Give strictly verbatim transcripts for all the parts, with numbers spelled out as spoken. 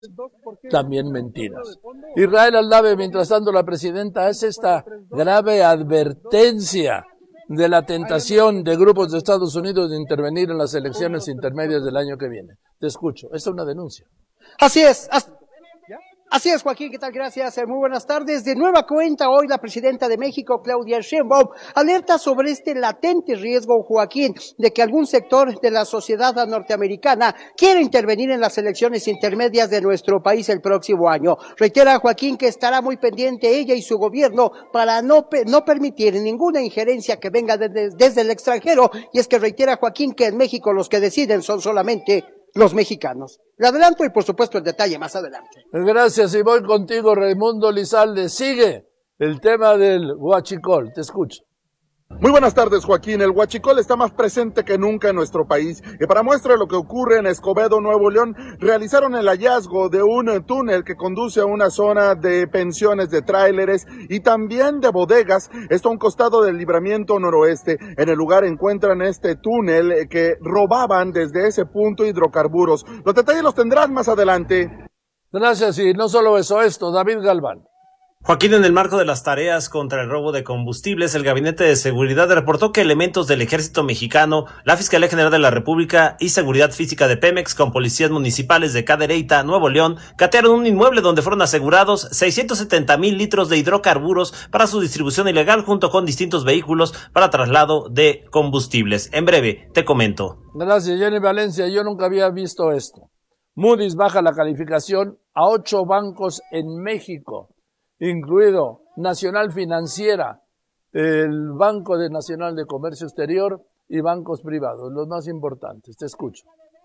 también mentiras. Israel Aldave, mientras tanto, la presidenta hace esta grave advertencia de la tentación de grupos de Estados Unidos de intervenir en las elecciones intermedias del año que viene. Te escucho. Esta es una denuncia. Así es. Así es, Joaquín, ¿qué tal? Gracias, muy buenas tardes. De nueva cuenta, hoy la presidenta de México, Claudia Sheinbaum, alerta sobre este latente riesgo, Joaquín, de que algún sector de la sociedad norteamericana quiera intervenir en las elecciones intermedias de nuestro país el próximo año. Reitera, Joaquín, que estará muy pendiente ella y su gobierno para no, no permitir ninguna injerencia que venga desde, desde el extranjero, y es que reitera, Joaquín, que en México los que deciden son solamente los mexicanos. Le adelanto y por supuesto el detalle más adelante. Gracias, y voy contigo, Raimundo Lizalde. Sigue el tema del huachicol. Te escucho. Muy buenas tardes, Joaquín. El huachicol está más presente que nunca en nuestro país. Y para muestra de lo que ocurre en Escobedo, Nuevo León, realizaron el hallazgo de un túnel que conduce a una zona de pensiones de tráileres y también de bodegas. Esto a un costado del libramiento noroeste. En el lugar encuentran este túnel que robaban desde ese punto hidrocarburos. Los detalles los tendrán más adelante. Gracias, y no solo eso, esto, David Galván. Joaquín, en el marco de las tareas contra el robo de combustibles, el Gabinete de Seguridad reportó que elementos del Ejército Mexicano, la Fiscalía General de la República y Seguridad Física de Pemex con policías municipales de Cadereyta, Nuevo León, catearon un inmueble donde fueron asegurados seiscientos setenta mil litros de hidrocarburos para su distribución ilegal junto con distintos vehículos para traslado de combustibles. En breve, te comento. Gracias, Jenny Valencia. Yo nunca había visto esto. Moody's baja la calificación a ocho bancos en México, incluido Nacional Financiera, el Banco de Nacional de Comercio Exterior y bancos privados, los más importantes. Te escucho.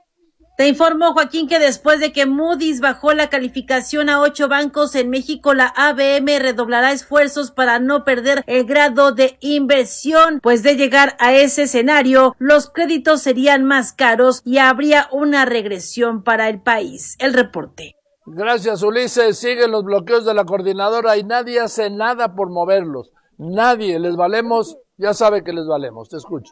Te informo, Joaquín, que después de que Moody's bajó la calificación a ocho bancos en México, la A B M redoblará esfuerzos para no perder el grado de inversión, pues de llegar a ese escenario, los créditos serían más caros y habría una regresión para el país. El reporte. Gracias, Ulises. Siguen los bloqueos de la coordinadora y nadie hace nada por moverlos. Nadie. Les valemos, ya sabe que les valemos. Te escucho.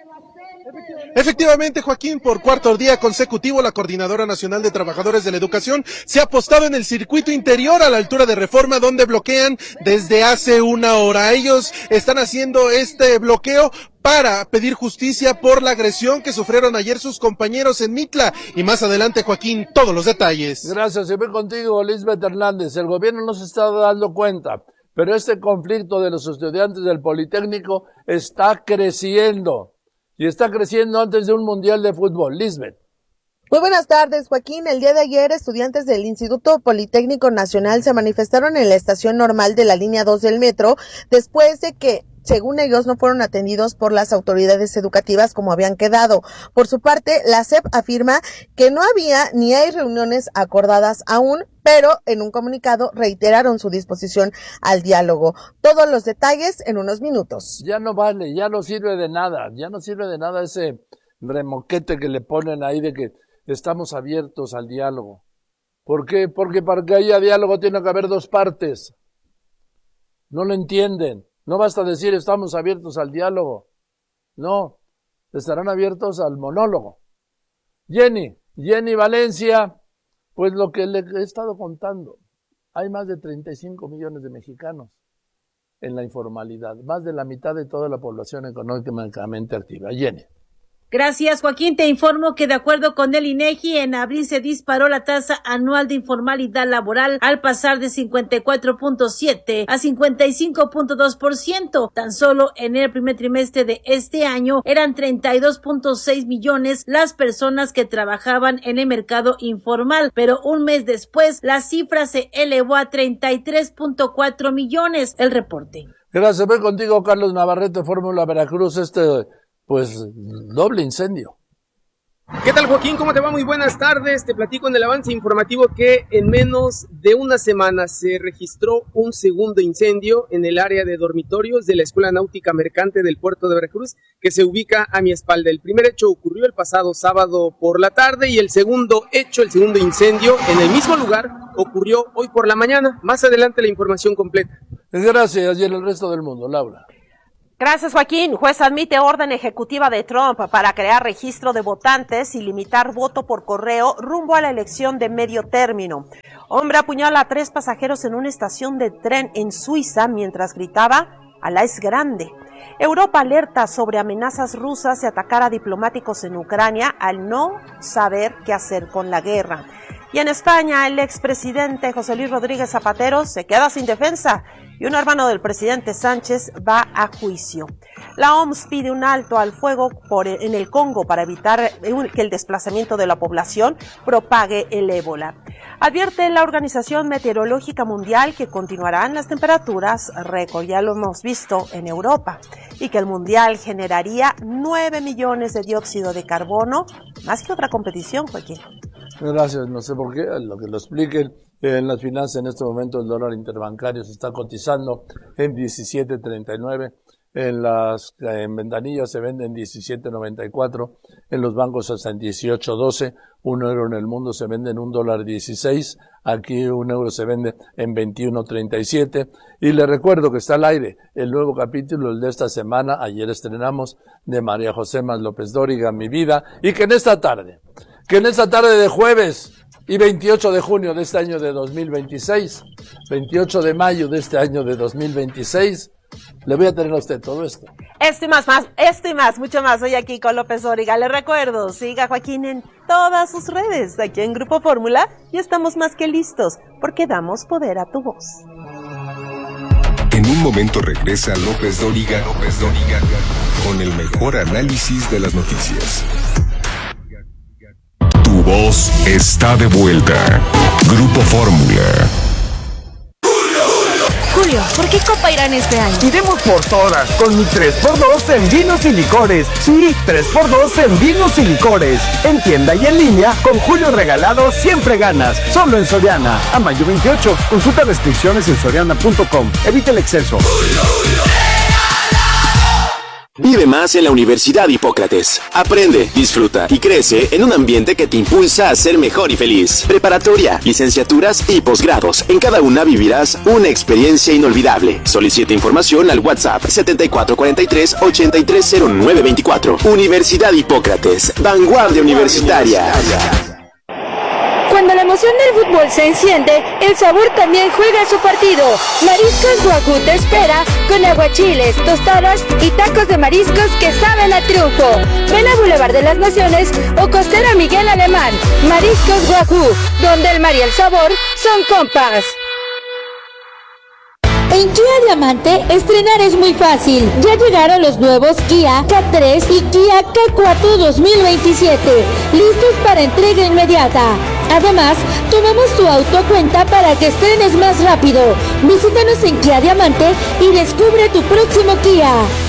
Efectivamente, Joaquín, por cuarto día consecutivo, la Coordinadora Nacional de Trabajadores de la Educación se ha apostado en el circuito interior a la altura de Reforma, donde bloquean desde hace una hora. Ellos están haciendo este bloqueo para pedir justicia por la agresión que sufrieron ayer sus compañeros en Mitla. Y más adelante, Joaquín, todos los detalles. Gracias, y voy contigo, Lisbeth Hernández. El gobierno no se está dando cuenta, pero este conflicto de los estudiantes del Politécnico está creciendo. Y está creciendo antes de un mundial de fútbol. Lisbeth. Muy buenas tardes, Joaquín. El día de ayer, estudiantes del Instituto Politécnico Nacional se manifestaron en la estación normal de la línea dos del metro después de que, según ellos, no fueron atendidos por las autoridades educativas como habían quedado. Por su parte, la S E P afirma que no había ni hay reuniones acordadas aún, pero en un comunicado reiteraron su disposición al diálogo. Todos los detalles en unos minutos. Ya no vale, ya no sirve de nada, ya no sirve de nada ese remoquete que le ponen ahí de que estamos abiertos al diálogo. ¿Por qué? Porque para que haya diálogo tiene que haber dos partes. No lo entienden. No basta decir estamos abiertos al diálogo. No, estarán abiertos al monólogo. Jenny, Jenny Valencia, pues lo que le he estado contando. Hay más de treinta y cinco millones de mexicanos en la informalidad, más de la mitad de toda la población económicamente activa. Jenny. Gracias, Joaquín. Te informo que de acuerdo con el INEGI, en abril se disparó la tasa anual de informalidad laboral al pasar de cincuenta y cuatro punto siete a cincuenta y cinco punto dos por ciento. Tan solo en el primer trimestre de este año eran treinta y dos punto seis millones las personas que trabajaban en el mercado informal, pero un mes después la cifra se elevó a treinta y tres punto cuatro millones. El reporte. Gracias. Voy contigo, Carlos Navarrete, Fórmula Veracruz. Este Pues doble incendio. ¿Qué tal, Joaquín? ¿Cómo te va? Muy buenas tardes. Te platico en el avance informativo que en menos de una semana se registró un segundo incendio en el área de dormitorios de la Escuela Náutica Mercante del Puerto de Veracruz, que se ubica a mi espalda. El primer hecho ocurrió el pasado sábado por la tarde y el segundo hecho, el segundo incendio en el mismo lugar, ocurrió hoy por la mañana. Más adelante la información completa. Gracias, y en el resto del mundo, Laura. Gracias, Joaquín. Juez admite orden ejecutiva de Trump para crear registro de votantes y limitar voto por correo rumbo a la elección de medio término. Hombre apuñala a tres pasajeros en una estación de tren en Suiza mientras gritaba "Alá es grande". Europa alerta sobre amenazas rusas de atacar a diplomáticos en Ucrania al no saber qué hacer con la guerra. Y en España, el expresidente José Luis Rodríguez Zapatero se queda sin defensa y un hermano del presidente Sánchez va a juicio. La O M S pide un alto al fuego por, en el Congo para evitar que el desplazamiento de la población propague el ébola. Advierte la Organización Meteorológica Mundial que continuarán las temperaturas récord, ya lo hemos visto en Europa, y que el mundial generaría nueve millones de dióxido de carbono, más que otra competición, Joaquín. Gracias, no sé por qué, lo que lo expliquen. En las finanzas en este momento el dólar interbancario se está cotizando en diecisiete treinta y nueve, en las en ventanillas se vende en diecisiete noventa y cuatro, en los bancos hasta en dieciocho doce, un euro en el mundo se vende en un dólar dieciséis, aquí un euro se vende en veintiuno treinta y siete, y le recuerdo que está al aire el nuevo capítulo, el de esta semana, ayer estrenamos, de María José Más López Dóriga, Mi Vida, y que en esta tarde, que en esta tarde de jueves y veintiocho de junio de este año de dos mil veintiséis, veintiocho de mayo de este año de dos mil veintiséis, le voy a tener a usted todo esto. Esto y más, más, esto y más, mucho más. Hoy aquí con López Dóriga. Le recuerdo, siga a Joaquín en todas sus redes, aquí en Grupo Fórmula, y estamos más que listos, porque damos poder a tu voz. En un momento regresa López Dóriga, López Dóriga, con el mejor análisis de las noticias. Tu voz está de vuelta. Grupo Fórmula. Julio, ¿por qué Copa Irán este año? Iremos por todas, con mi tres por dos en vinos y licores. Sí, tres por dos en vinos y licores. En tienda y en línea, con Julio regalado siempre ganas. Solo en Soriana. A mayo veintiocho. Consulta restricciones en soriana punto com. Evita el exceso. Julio, Julio. Vive más en la Universidad Hipócrates. Aprende, disfruta y crece en un ambiente que te impulsa a ser mejor y feliz. Preparatoria, licenciaturas y posgrados. En cada una vivirás una experiencia inolvidable. Solicita información al WhatsApp setenta y cuatro cuarenta y tres ochenta y tres cero nueve veinticuatro. Universidad Hipócrates, vanguardia universitaria. Cuando la emoción del fútbol se enciende, el sabor también juega su partido. Mariscos Guajú te espera con aguachiles, tostadas y tacos de mariscos que saben a triunfo. Ven a Boulevard de las Naciones o Costera Miguel Alemán. Mariscos Guajú, donde el mar y el sabor son compas. En Kia Diamante, estrenar es muy fácil. Ya llegaron los nuevos Kia K tres y Kia K cuatro dos mil veintisiete, listos para entrega inmediata. Además, tomamos tu auto a cuenta para que estrenes más rápido. Visítanos en Kia Diamante y descubre tu próximo Kia.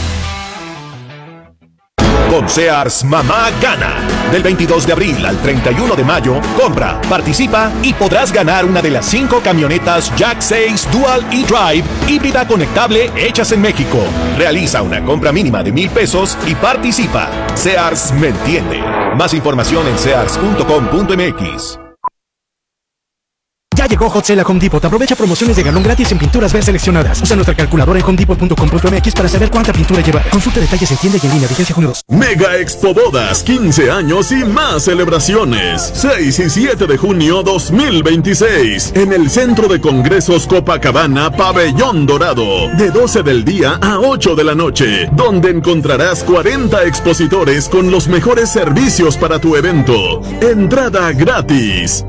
Con Sears, mamá gana. Del veintidós de abril al treinta y uno de mayo, compra, participa y podrás ganar una de las cinco camionetas Jack seis Dual e-Drive híbrida conectable hechas en México. Realiza una compra mínima de mil pesos y participa. Sears me entiende. Más información en sears punto com punto m x. Ya llegó Hot Sale a Home Depot. Aprovecha promociones de galón gratis en pinturas ver seleccionadas. Usa nuestra calculadora en home depot punto com punto m x para saber cuánta pintura llevar. Consulta detalles en tienda y en línea. Vigencia junio dos. Mega Expo Bodas, quince años y más celebraciones. seis y siete de junio dos mil veintiséis. En el Centro de Congresos Copacabana, Pabellón Dorado. De doce del día a ocho de la noche. Donde encontrarás cuarenta expositores con los mejores servicios para tu evento. Entrada gratis.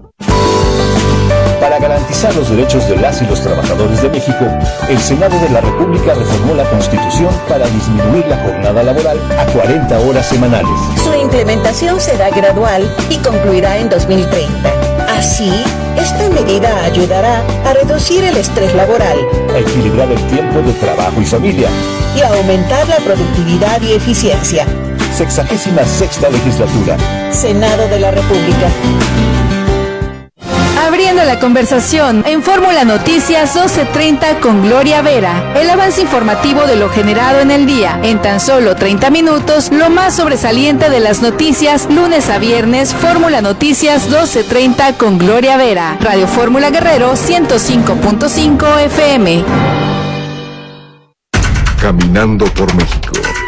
Para garantizar los derechos de las y los trabajadores de México, el Senado de la República reformó la Constitución para disminuir la jornada laboral a cuarenta horas semanales. Su implementación será gradual y concluirá en dos mil treinta. Así, esta medida ayudará a reducir el estrés laboral, a equilibrar el tiempo de trabajo y familia y a aumentar la productividad y eficiencia. Sexagésima sexta legislatura. Senado de la República. Abriendo la conversación en Fórmula Noticias doce treinta con Gloria Vera. El avance informativo de lo generado en el día. En tan solo treinta minutos, lo más sobresaliente de las noticias, lunes a viernes, Fórmula Noticias doce treinta con Gloria Vera. Radio Fórmula Guerrero ciento cinco punto cinco F M. caminando por México.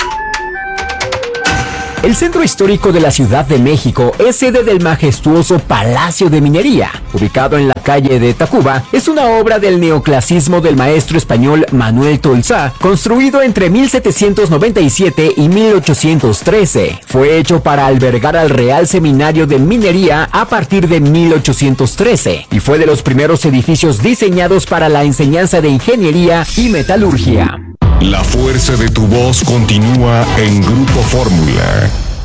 El centro histórico de la Ciudad de México es sede del majestuoso Palacio de Minería. Ubicado en la calle de Tacuba, es una obra del neoclasismo del maestro español Manuel Tolsá, construido entre mil setecientos noventa y siete y mil ochocientos trece. Fue hecho para albergar al Real Seminario de Minería a partir de mil ochocientos trece y fue de los primeros edificios diseñados para la enseñanza de ingeniería y metalurgia. La fuerza de tu voz continúa en Grupo Fórmula.